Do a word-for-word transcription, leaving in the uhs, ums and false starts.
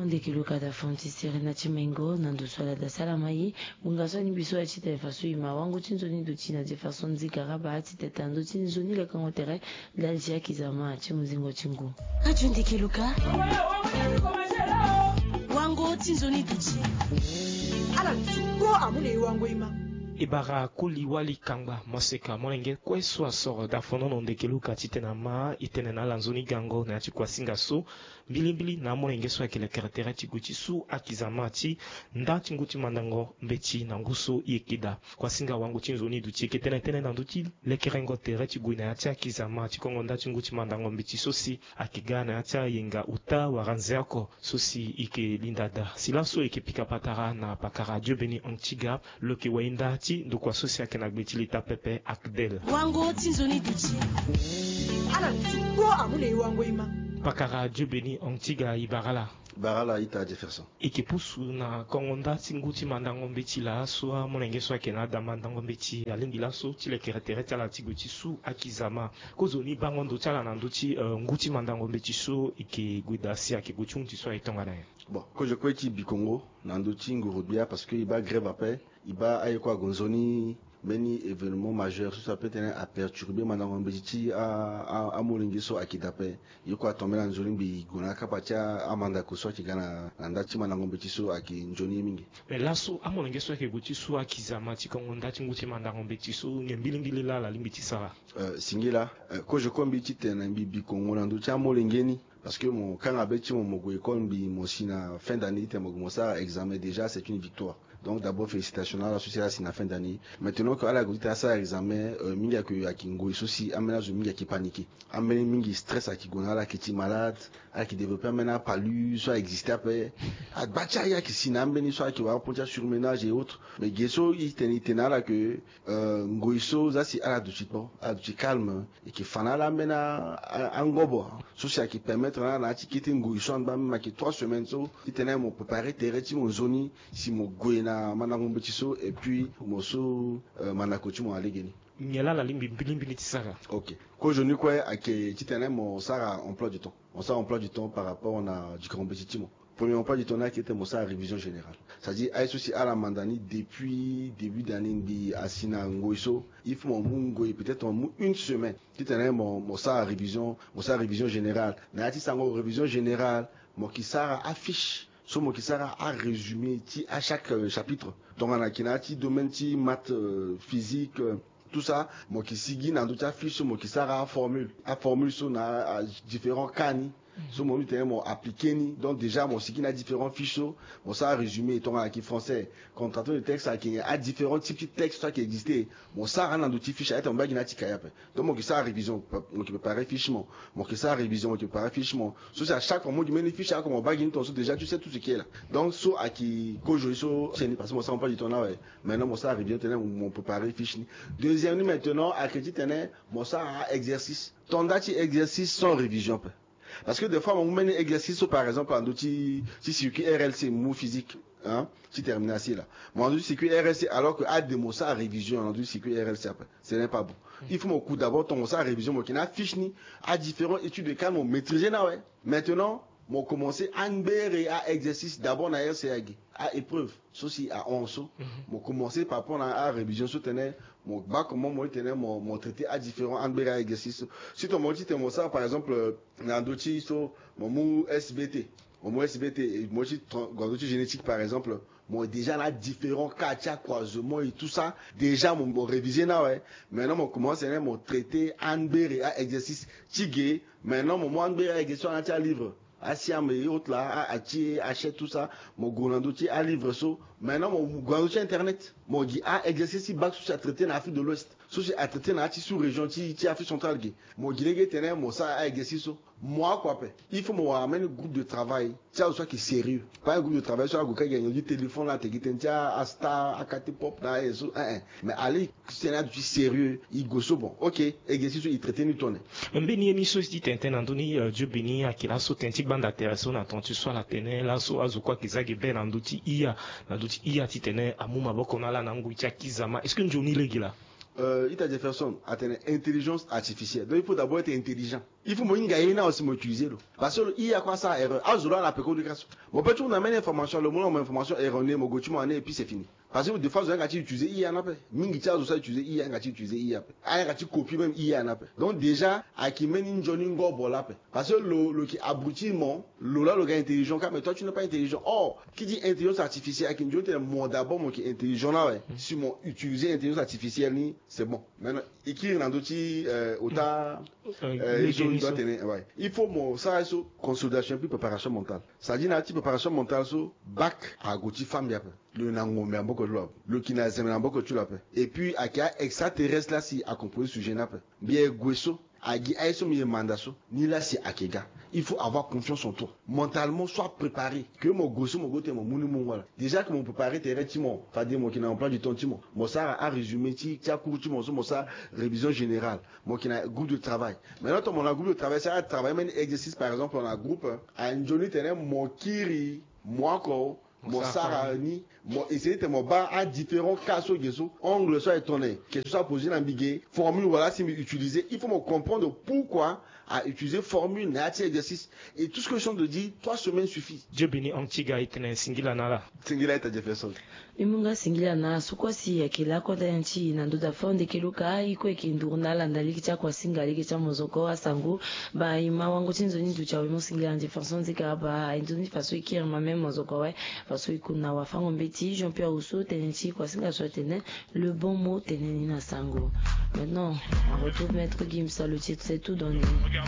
ndeke lokata fonti Serena Chimengo nando swala da salamayi bungaso ni biso ya chita faso ima wangu chinzo ni duchina je faso nzika raba ati tetando chinzo ni le kango tere la jia kizama chimuzingo chingu kachu ndeke loka wangu chinzo ni duchina ala tsuko amule wangu ima Ibara kuli wali kangba moseka molenge kweso asoro da fono no ndeke luka titena ma itene na lanzoni gango na chikwa singaso mbilimbili na molenge so akele karaktere chiguchi su akizamati nda chinguchi mandango mbechi na nguso yekida kwa singa wangu chinzoni duchi ketene tene na nduchi lekerengo tere chigui na acha akizamati kongo nda chinguchi mandango mbechi sosi akigana acha yenga uta waranzeko sosi ike lindada silaso ike pika patara na pakara Dieu béni antiga loke wainda ndukwa sosi yake na gbetilita pepe akdel wango tinzoni duchi ala tsuko amule wango ima pakara Dieu béni antiga ibarala barala ita Jefferson ikipusu na kongonda tinguti mandango mbeti la soa monenge soa kena da mandango mbeti alingi la so tile keretere tala tiguti su akizama kozoni bango ndo tala na nduti uh, nguti mandango mbeti so ike guida si akiguti unti soa itonga na bon ko je kweti bikongo na nduti ngorobia parce que iba grève après iba ayekwa gonzoni many événements majeurs ça peut être à perturber mandango mbeti a a, a molingi so akidape yoko atombe na nzoni bi gona kapacha amanda ko so kigana ndati mandango mbeti so aki njoni mingi mais là so amolingi so akiguti so akizama tikongo ndati nguti mandango mbeti so ngembili mbili la la limbiti sara euh singila uh, ko je kombi titena bi kongo na nduti amolingeni parce que mon quand abeti mon mogo école bi mon sina fin d'année te mogo ça examen déjà c'est une victoire. Donc d'abord félicitations à la société à la fin d'année. Maintenant que à la goutte à ça examen euh, mingi que akingo souci aménage mingi qui paniqué. Amène mingi stress à qui gona la qui malade, à qui développer maintenant palu, soit exister après. À bacha ya qui sinambeni soit qui va porter sur ménage et autres. Mais gesso il tenait tenait là que euh ngoiso ça c'est à la douche bon, à douche calme et qui fana la mena angobo. Souci qui permettre là na ti quitter ngoiso en bas ma qui trois semaines so, il tenait mon préparer terre mon zoni si mon goina manango mbetiso et puis moso euh, manakochi mo alegeni nyela la limbi bilimbi ni tisara OK ko je ne quoi ake titene mon sara emploi du temps on ça emploi du temps par rapport on a du compétitif premier emploi du temps là qui était mon sara révision générale c'est-à-dire ay souci à la mandani depuis début d'année bi asina ngoiso il faut mon mungo peut-être en une semaine titene mon mon sara révision mon sara révision générale na ti sango révision générale mon qui sara affiche so mo kisara a résumé ti à chaque euh, chapitre donc on a kinati domaine ti maths euh, physique euh, tout ça mo kisigi na do ta fiche mo kisara a formule a formule so na différents cani so mo mi mo appliquer ni donc déjà mo sigi na différents fiches mo ça résumé ton à qui français contracteur de texte à qui a différents types de textes ça qui existait mo ça na do ti fiche à ton bagi na ti kaya donc mo kisara révision mo qui préparer fiche mo mo kisara révision mo qui préparer fiche mo so c'est à chaque fois mo di meni fiche à comme bagi ton so déjà tu sais tout ce qui est là donc so à qui kojo so c'est parce que mo ça on pas du ton là ouais maintenant mo ça révision tenait mon préparer fiche ni deuxième maintenant à crédit tenait mo ça exercice ton dati exercice sans révision parce que des fois on mène exercice par exemple en outil si circuit R L C mou physique hein si terminé assis là moi on dit circuit R L C alors que à des mots ça révision on dit circuit R L C après ce n'est pas bon il faut mon coup d'abord ton ça révision moi qui n'a fiche ni à différents études de cas mon maîtriser là ouais maintenant mon commencer à et à exercice d'abord na R C A G à épreuve ceci à onze mon commencer par rapport à révision soutenir mon bac comment moi tenir mon mon traité à différents anbere à exercice si ton moti mon ça par exemple dans d'autres so mon mou S B T mon mou S B T moi si dans d'autres génétique par exemple moi déjà là différents cas de croisement et tout ça déjà mon bon réviser là ouais maintenant mon commence c'est mon traité anbere à exercice tigé maintenant mon anbere à exercice on a livre Asiam et autres là, Ati, achète tout ça, mon gourandoti à livre so, maintenant mon gourandoti internet, mon dit à exercice bac sous à traiter dans l'Afrique de l'Ouest, sous à traiter dans la sous région, ti Afrique centrale, mon guinéen tenait mon ça à exercice moi quoi pe, il faut me ramener un groupe de travail, ça soit qui est sérieux, pas un groupe de travail sur la gouka gagne du téléphone là, te gitentia, à star, à kate pop là et so, hein, mais allez, c'est là du sérieux, il go so bon, ok, exercice il traiter ni tourner. Mbeni emiso dit tenten andoni Dieu béni akila so tenti banda intéressant na tontu soit la tene la so azokwa kizage ben anduti iya na duti iya titene amuma boko na la na nguicha kizama est-ce que njoni legila euh Ita Jefferson a une intelligence artificielle donc il faut d'abord être intelligent il faut m'ingayer aussi m'utiliser parce que il y a quoi ça erreur ah je dois la péco de grâce mon petit on amène information le moment information erronée mon goût et puis c'est fini parce que des fois vous avez utilisé il y en a pas mingi tia vous utiliser il y a utilisé il y a pas ah tu copie même il y en a pas donc déjà à qui mène une journée go bola parce que le le qui abrutit mon le là le gars intelligent mais toi tu n'es pas intelligent oh qui dit intelligence artificielle à qui dit mon d'abord mon qui est intelligent là ouais si mon utiliser intelligence artificielle ni c'est bon maintenant écrire dans d'autres euh autant euh, ouais. Il faut mon ça c'est consolidation puis préparation mentale ça dit na type préparation mentale so bac à goti femme ya le nango mais beaucoup de le qui n'a jamais beaucoup de la et puis à qui extraterrestre là si à composer sujet n'a pas bien guesso à gi aiso mi mandaso ni là c'est akega il faut avoir confiance en toi mentalement soit préparé que mon gosso mon gote mon mouni mon voilà déjà que mon préparé terrain timon pas dire moi qui n'a pas du temps timon moi ça a résumé ti tia court timon moi ça révision générale moi qui n'a groupe de travail maintenant mon groupe de travail ça travail même exercice par exemple on a groupe à une journée terrain mon kiri moi quoi mon sarani mon essayer de mon bas à différents cas sur gesso angle soit étonné que ce soit posé l'ambigué formule voilà si utiliser il faut me comprendre pourquoi à utiliser formule nature exercice et tout ce que je viens de dire trois semaines suffit Dieu bénit Antiga itene singila nala singila ita Jefferson imunga singila na sukwa si yakila kwa tanchi na ndoda fonde kiluka iko ikinduna landaliki cha kwa singaliki cha mozoko wa sangu ba ima wangu chinzo ni ducha wimo singila Jefferson zika ba indoni faso ikir ma même mozoko wa faso ikuna wa fango mbeti Jean Pierre Rousseau tenenchi kwa singa soit tenen le bon mot teneni na sango. Maintenant on retrouve maître Gims, le titre c'est tout donné.